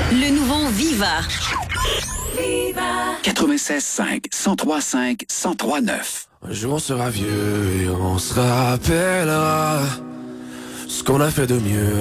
Le nouveau Viva. 96.5, 103.5, 103.9. Un jour on sera vieux et on se rappellera ce qu'on a fait de mieux.